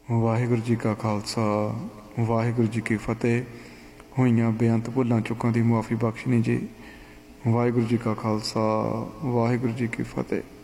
ਵਾਹਿਗੁਰੂ ਜੀ ਕਾ ਖਾਲਸਾ ਵਾਹਿਗੁਰੂ ਜੀ ਕੀ ਫਤਿਹ। ਹੋਈਆਂ ਬੇਅੰਤ ਭੁੱਲਾਂ ਚੁੱਕਾਂ ਦੀ ਮੁਆਫੀ ਬਖਸ਼ਣੀ ਜੀ। ਵਾਹਿਗੁਰੂ ਜੀ ਕਾ ਖਾਲਸਾ ਵਾਹਿਗੁਰੂ ਜੀ ਕੀ ਫਤਿਹ।